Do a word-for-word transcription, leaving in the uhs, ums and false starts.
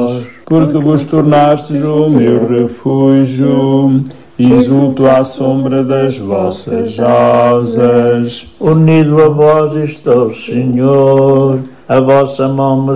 vós, porque vos tornastes o meu refúgio. Exulto à sombra das vossas asas. Unido a vós estou, Senhor, a vossa mão me